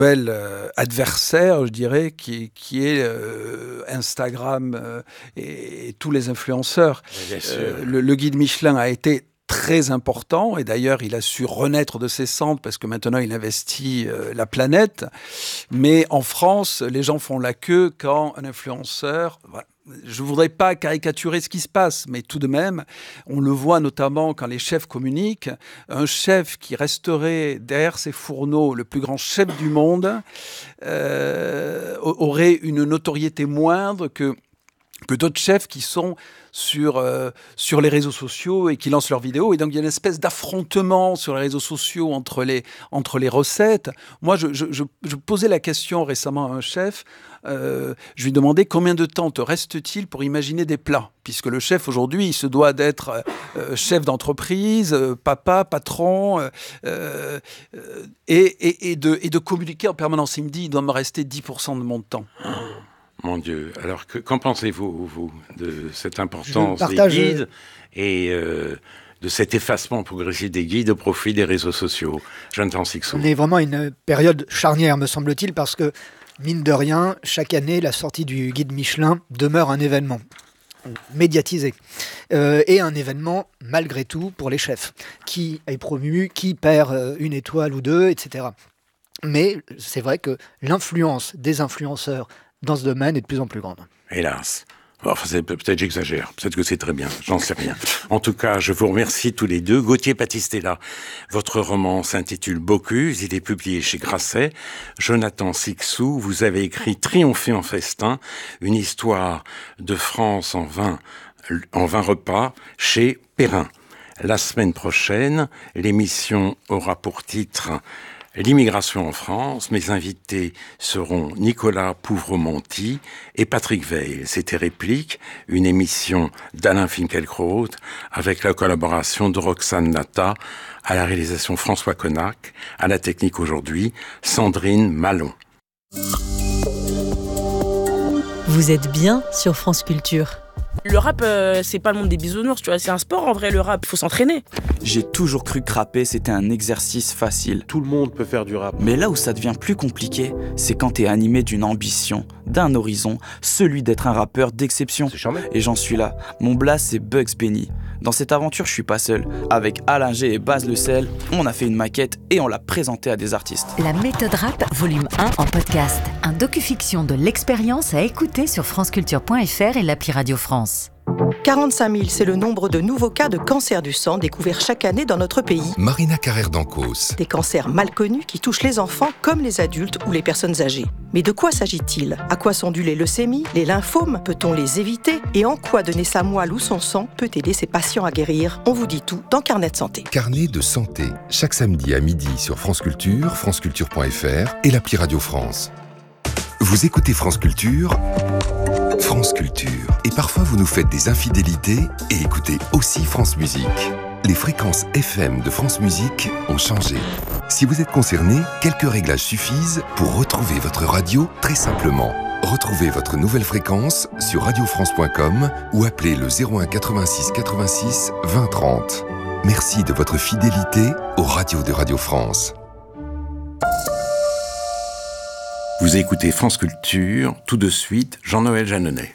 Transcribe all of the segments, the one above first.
adversaire, je dirais, qui est Instagram et tous les influenceurs. Le guide Michelin a été très important, et d'ailleurs il a su renaître de ses cendres parce que maintenant il investit la planète, mais en France les gens font la queue quand un influenceur... Voilà. Je ne voudrais pas caricaturer ce qui se passe, mais tout de même, on le voit notamment quand les chefs communiquent. Un chef qui resterait derrière ses fourneaux le plus grand chef du monde aurait une notoriété moindre que d'autres chefs qui sont sur les réseaux sociaux et qui lancent leurs vidéos. Et donc, il y a une espèce d'affrontement sur les réseaux sociaux entre les recettes. Moi, je posais la question récemment à un chef. Je lui demandais combien de temps te reste-t-il pour imaginer des plats, puisque le chef aujourd'hui il se doit d'être chef d'entreprise, papa, patron et de communiquer en permanence. Il me dit il doit me rester 10% de mon temps. Mon Dieu, alors qu'en pensez-vous, vous, de cette importance des guides et de cet effacement progressif des guides au profit des réseaux sociaux? Jonathan Sixou. On est vraiment à une période charnière, me semble-t-il, parce que, mine de rien, chaque année, la sortie du guide Michelin demeure un événement médiatisé et un événement malgré tout pour les chefs. Qui est promu, qui perd une étoile ou deux, etc. Mais c'est vrai que l'influence des influenceurs dans ce domaine est de plus en plus grande. Hélas. Enfin, peut-être j'exagère, peut-être que c'est très bien, j'en sais rien. En tout cas, je vous remercie tous les deux. Gauthier Battistella, votre roman s'intitule Bocuse, il est publié chez Grasset. Jonathan Sixou, vous avez écrit Triompher en festin, une histoire de France en 20 repas chez Perrin. La semaine prochaine, l'émission aura pour titre L'immigration en France. Mes invités seront Nicolas Pouvremonti et Patrick Veil. C'était Réplique, une émission d'Alain Finkielkraut avec la collaboration de Roxane Nata, à la réalisation François Connac, à la technique aujourd'hui Sandrine Malon. Vous êtes bien sur France Culture. Le rap, c'est pas le monde des bisounours, tu vois, c'est un sport en vrai, le rap, faut s'entraîner. J'ai toujours cru que rapper, c'était un exercice facile. Tout le monde peut faire du rap. Mais là où ça devient plus compliqué, c'est quand t'es animé d'une ambition, d'un horizon, celui d'être un rappeur d'exception. C'est charmé. Et j'en suis là. Mon blast, c'est Bugs Benny. Dans cette aventure, je suis pas seul. Avec Alain G et Baz Le Sel, on a fait une maquette et on l'a présentée à des artistes. La méthode rap, volume 1 en podcast. Un docu-fiction de l'expérience à écouter sur franceculture.fr et l'appli Radio France. 45 000, c'est le nombre de nouveaux cas de cancer du sang découverts chaque année dans notre pays. Marina Carrère-Dancos. Des cancers mal connus qui touchent les enfants comme les adultes ou les personnes âgées. Mais de quoi s'agit-il? À quoi sont dues les leucémies, les lymphomes? Peut-on les éviter? Et en quoi donner sa moelle ou son sang peut aider ses patients à guérir? On vous dit tout dans Carnet de santé. Carnet de santé, chaque samedi à midi sur France Culture, franceculture.fr et l'appli Radio France. Vous écoutez France Culture, France Culture. Et parfois vous nous faites des infidélités et écoutez aussi France Musique. Les fréquences FM de France Musique ont changé. Si vous êtes concerné, quelques réglages suffisent pour retrouver votre radio très simplement. Retrouvez votre nouvelle fréquence sur radiofrance.com ou appelez le 01 86 86 20 30. Merci de votre fidélité aux radios de Radio France. Vous écoutez France Culture, tout de suite, Jean-Noël Jeanneney.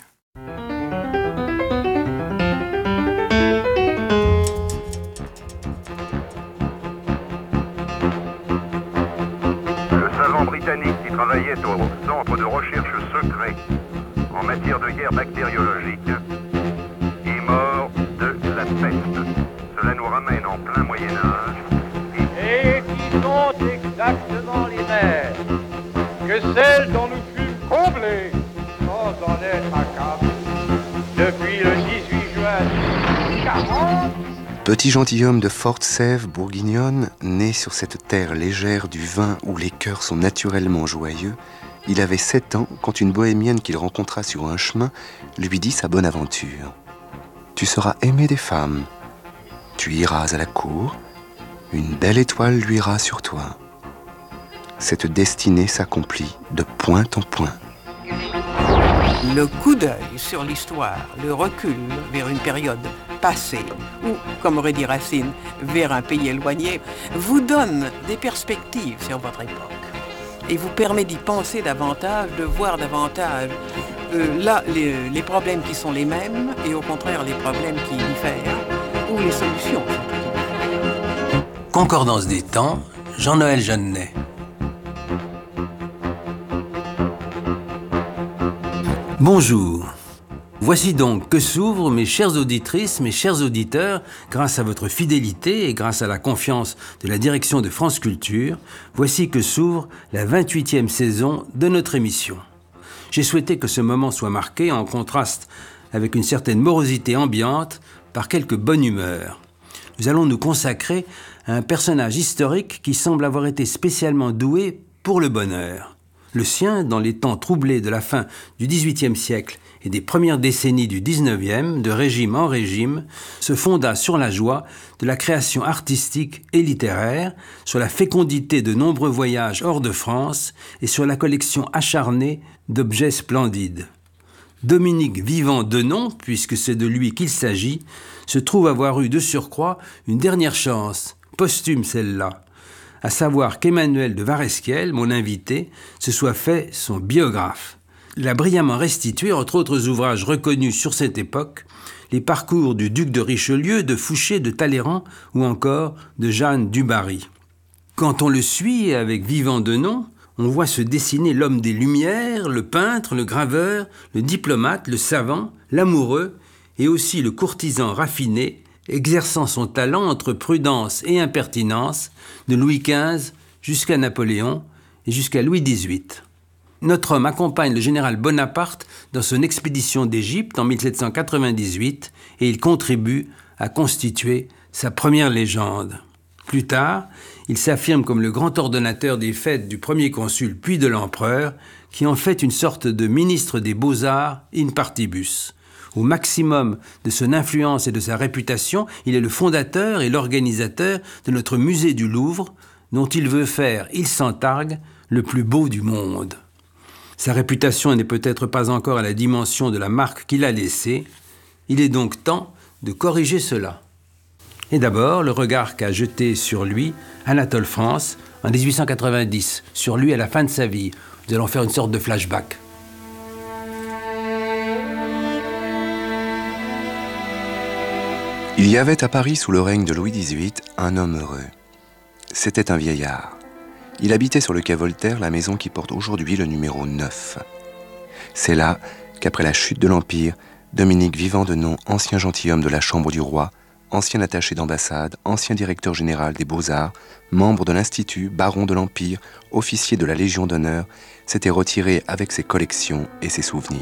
Le savant britannique qui travaillait au centre de recherche secret en matière de guerre bactériologique est mort de la peste. Cela nous ramène en plein Moyen-Âge. Et qui sont exactement les mêmes que celles dont nous fûmes comblés sans en être accablés depuis le 18 juin 1940. Petit gentilhomme de forte sève bourguignonne, né sur cette terre légère du vin où les cœurs sont naturellement joyeux, il avait 7 ans quand une bohémienne qu'il rencontra sur un chemin lui dit sa bonne aventure. Tu seras aimé des femmes, tu iras à la cour, une belle étoile luira sur toi. Cette destinée s'accomplit de point en point. Le coup d'œil sur l'histoire, le recul vers une période passée, ou, comme aurait dit Racine, vers un pays éloigné, vous donne des perspectives sur votre époque. et vous permet d'y penser davantage, de voir davantage là les problèmes qui sont les mêmes et au contraire les problèmes qui diffèrent ou les solutions. Concordance des temps, Jean-Noël Jeannet. Bonjour. Voici donc que s'ouvrent, mes chères auditrices, mes chers auditeurs, grâce à votre fidélité et grâce à la confiance de la direction de France Culture, voici que s'ouvre la 28e saison de notre émission. J'ai souhaité que ce moment soit marqué en contraste avec une certaine morosité ambiante par quelques bonnes humeurs. Nous allons nous consacrer à un personnage historique qui semble avoir été spécialement doué pour le bonheur. Le sien, dans les temps troublés de la fin du XVIIIe siècle et des premières décennies du XIXe, de régime en régime, se fonda sur la joie de la création artistique et littéraire, sur la fécondité de nombreux voyages hors de France et sur la collection acharnée d'objets splendides. Dominique Vivant-Denon, puisque c'est de lui qu'il s'agit, se trouve avoir eu de surcroît une dernière chance, posthume celle-là, à savoir qu'Emmanuel de Varesquiel, mon invité, se soit fait son biographe. Il a brillamment restitué, entre autres ouvrages reconnus sur cette époque, les parcours du duc de Richelieu, de Fouché, de Talleyrand ou encore de Jeanne du Barry. Quand on le suit avec Vivant-Denon, on voit se dessiner l'homme des Lumières, le peintre, le graveur, le diplomate, le savant, l'amoureux et aussi le courtisan raffiné, exerçant son talent entre prudence et impertinence de Louis XV jusqu'à Napoléon et jusqu'à Louis XVIII. Notre homme accompagne le général Bonaparte dans son expédition d'Égypte en 1798 et il contribue à constituer sa première légende. Plus tard, il s'affirme comme le grand ordonnateur des fêtes du premier consul puis de l'empereur, qui en fait une sorte de ministre des Beaux-Arts in partibus. Au maximum de son influence et de sa réputation, il est le fondateur et l'organisateur de notre musée du Louvre, dont il veut faire, il s'en targue, le plus beau du monde. Sa réputation n'est peut-être pas encore à la dimension de la marque qu'il a laissée. Il est donc temps de corriger cela. Et d'abord, le regard qu'a jeté sur lui Anatole France en 1890, sur lui à la fin de sa vie. Nous allons faire une sorte de flashback. Il y avait à Paris, sous le règne de Louis XVIII, un homme heureux. C'était un vieillard. Il habitait sur le quai Voltaire, la maison qui porte aujourd'hui le numéro 9. C'est là qu'après la chute de l'Empire, Dominique Vivant-Denon, ancien gentilhomme de la Chambre du Roi, ancien attaché d'ambassade, ancien directeur général des Beaux-Arts, membre de l'Institut, baron de l'Empire, officier de la Légion d'honneur, s'était retiré avec ses collections et ses souvenirs.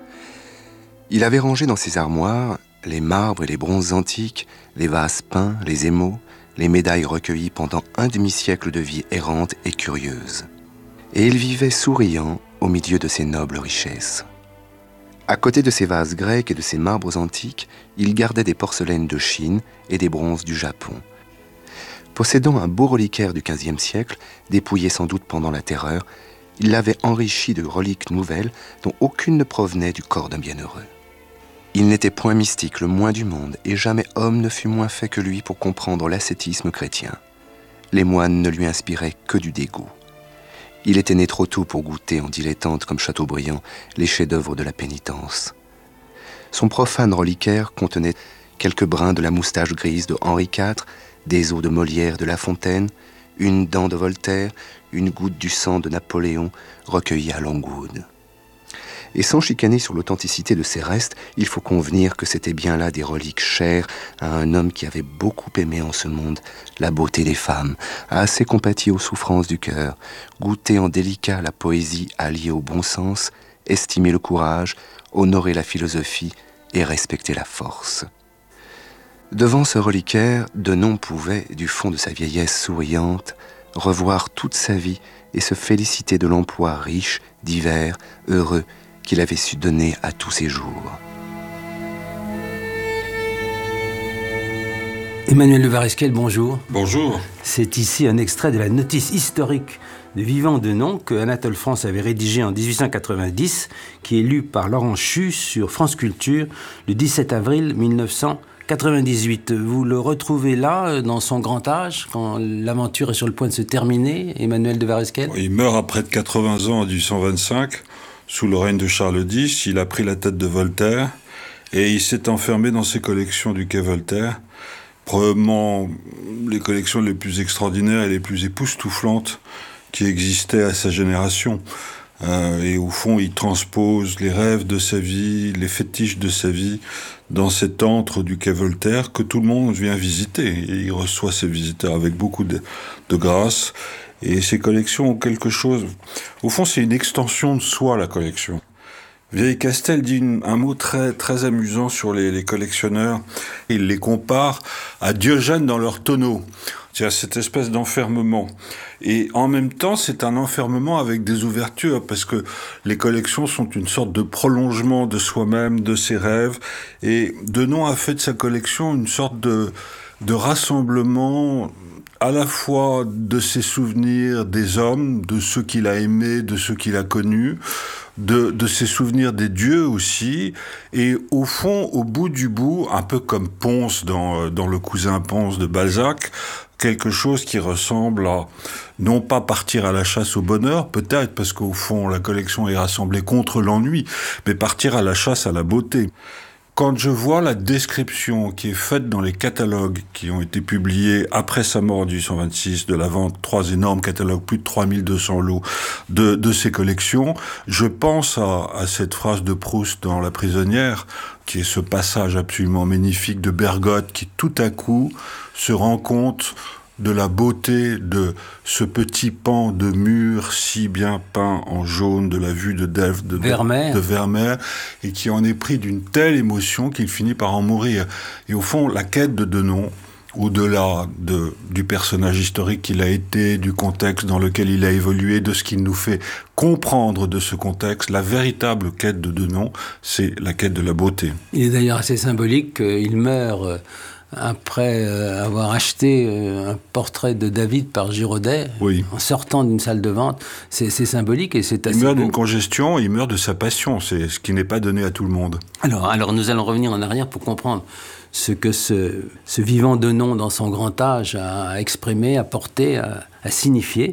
Il avait rangé dans ses armoires les marbres et les bronzes antiques, les vases peints, les émaux, les médailles recueillies pendant un demi-siècle de vie errante et curieuse. Et il vivait souriant au milieu de ses nobles richesses. À côté de ses vases grecs et de ses marbres antiques, il gardait des porcelaines de Chine et des bronzes du Japon. Possédant un beau reliquaire du XVe siècle, dépouillé sans doute pendant la Terreur, il l'avait enrichi de reliques nouvelles dont aucune ne provenait du corps d'un bienheureux. Il n'était point mystique, le moins du monde, et jamais homme ne fut moins fait que lui pour comprendre l'ascétisme chrétien. Les moines ne lui inspiraient que du dégoût. Il était né trop tôt pour goûter en dilettante comme Chateaubriand les chefs-d'œuvre de la pénitence. Son profane reliquaire contenait quelques brins de la moustache grise de Henri IV, des os de Molière de La Fontaine, une dent de Voltaire, une goutte du sang de Napoléon recueillie à Longwood. Et sans chicaner sur l'authenticité de ces restes, il faut convenir que c'était bien là des reliques chères à un homme qui avait beaucoup aimé en ce monde la beauté des femmes, a assez compati aux souffrances du cœur, goûté en délicat la poésie alliée au bon sens, estimé le courage, honoré la philosophie et respecté la force. Devant ce reliquaire, Denon pouvait, du fond de sa vieillesse souriante, revoir toute sa vie et se féliciter de l'emploi riche, divers, heureux, qu'il avait su donner à tous ses jours. Emmanuel de Varesquiel, bonjour. Bonjour. C'est ici un extrait de la notice historique de Vivant-Denon que Anatole France avait rédigé en 1890, qui est lu par Laurent Chu sur France Culture le 17 avril 1900. 98. Vous le retrouvez là, dans son grand âge, quand l'aventure est sur le point de se terminer, Emmanuel de Varesquel? Il meurt à près de 80 ans en 1825, sous le règne de Charles X. Il a pris la tête de Voltaire et il s'est enfermé dans ses collections du quai Voltaire. Probablement les collections les plus extraordinaires et les plus époustouflantes qui existaient à sa génération. Et au fond, il transpose les rêves de sa vie, les fétiches de sa vie dans cet antre du quai Voltaire que tout le monde vient visiter. Et il reçoit ses visiteurs avec beaucoup de grâce. Et ces collections ont quelque chose... Au fond, c'est une extension de soi, la collection. Vieille-Castel dit un mot très, très amusant sur les collectionneurs. Il les compare à Diogène dans leur tonneau. C'est-à-dire cette espèce d'enfermement. Et en même temps, c'est un enfermement avec des ouvertures, parce que les collections sont une sorte de prolongement de soi-même, de ses rêves. Et Denon a fait de sa collection une sorte de rassemblement à la fois de ses souvenirs des hommes, de ceux qu'il a aimés, de ceux qu'il a connus, de ses souvenirs des dieux aussi, et au fond, au bout du bout, un peu comme Pons dans Le Cousin Pons de Balzac, quelque chose qui ressemble à, non pas partir à la chasse au bonheur, peut-être, parce qu'au fond, la collection est rassemblée contre l'ennui, mais partir à la chasse à la beauté. Quand je vois la description qui est faite dans les catalogues qui ont été publiés après sa mort en 1826, de la vente, 3 énormes catalogues, plus de 3200 lots de ces collections, je pense à cette phrase de Proust dans La prisonnière, qui est ce passage absolument magnifique de Bergotte qui tout à coup se rend compte de la beauté de ce petit pan de mur si bien peint en jaune de la vue de Vermeer, et qui en est pris d'une telle émotion qu'il finit par en mourir. Et au fond, la quête de Denon, au-delà du personnage historique qu'il a été, du contexte dans lequel il a évolué, de ce qu'il nous fait comprendre de ce contexte, la véritable quête de Denon, c'est la quête de la beauté. Il est d'ailleurs assez symbolique qu'il meurt après avoir acheté un portrait de David par Girodet, en sortant d'une salle de vente. C'est symbolique et c'est assez beau. Il meurt d'une congestion, il meurt de sa passion, c'est ce qui n'est pas donné à tout le monde. Alors nous allons revenir en arrière pour comprendre ce que ce vivant Denon dans son grand âge a exprimé, a porté, a signifié.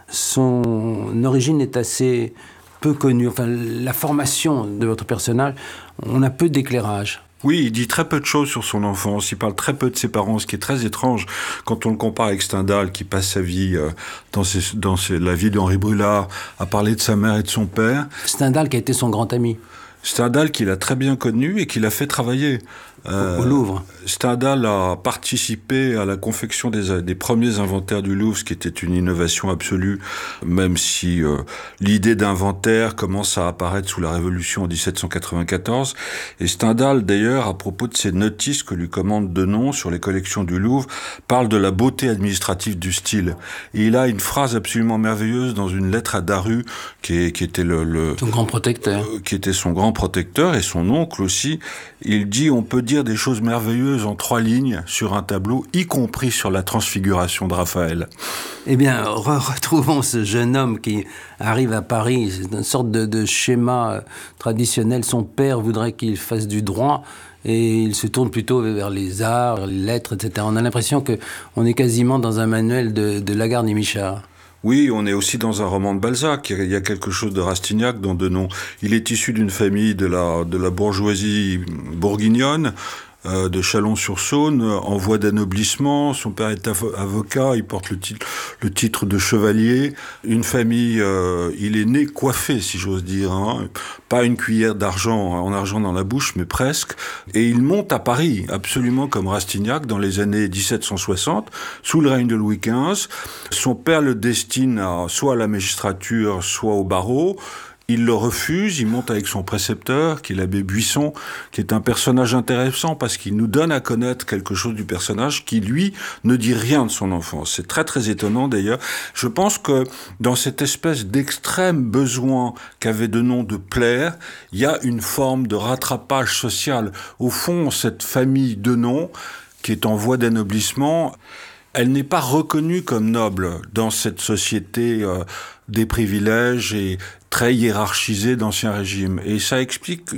Son origine est assez peu connue. Enfin, la formation de votre personnage, on a peu d'éclairage. Oui, il dit très peu de choses sur son enfance, il parle très peu de ses parents, ce qui est très étrange quand on le compare avec Stendhal, qui passe sa vie dans la vie d'Henri Brulard, à parler de sa mère et de son père. Stendhal qui a été son grand ami. Stendhal qu'il a très bien connu et qu'il a fait travailler. Au Louvre. Stendhal a participé à la confection des premiers inventaires du Louvre, ce qui était une innovation absolue, même si l'idée d'inventaire commence à apparaître sous la Révolution en 1794. Et Stendhal, d'ailleurs, à propos de ses notices que lui commande Denon sur les collections du Louvre, parle de la beauté administrative du style. Et il a une phrase absolument merveilleuse dans une lettre à Daru, qui était son grand protecteur. Qui était son grand protecteur et son oncle aussi. Il dit, on peut dire des choses merveilleuses en 3 lignes sur un tableau, y compris sur la transfiguration de Raphaël. Eh bien, retrouvons ce jeune homme qui arrive à Paris. C'est une sorte de schéma traditionnel. Son père voudrait qu'il fasse du droit et il se tourne plutôt vers les arts, les lettres, etc. On a l'impression qu'on est quasiment dans un manuel de Lagarde et Michard. Oui, on est aussi dans un roman de Balzac. Il y a quelque chose de Rastignac dans Denon. Il est issu d'une famille de la bourgeoisie bourguignonne, de Chalon-sur-Saône, en voie d'anoblissement. Son père est avocat, il porte le titre de chevalier. Une famille, il est né coiffé, si j'ose dire, hein. Pas une cuillère en argent dans la bouche, mais presque. Et il monte à Paris, absolument comme Rastignac, dans les années 1760, sous le règne de Louis XV. Son père le destine soit à la magistrature, soit au barreau. Il le refuse, il monte avec son précepteur, qui est l'abbé Buisson, qui est un personnage intéressant parce qu'il nous donne à connaître quelque chose du personnage qui, lui, ne dit rien de son enfance. C'est très très étonnant d'ailleurs. Je pense que dans cette espèce d'extrême besoin qu'avait Denon de plaire, il y a une forme de rattrapage social. Au fond, cette famille Denon, qui est en voie d'anoblissement, elle n'est pas reconnue comme noble dans cette société des privilèges et très hiérarchisée d'Ancien Régime. Et ça explique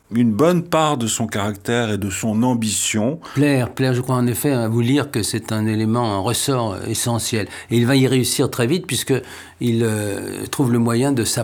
une bonne part de son caractère et de son ambition. Plaire, je crois en effet à vous lire que c'est un élément, un ressort essentiel. Et il va y réussir très vite puisqu'il trouve le moyen de s'approprier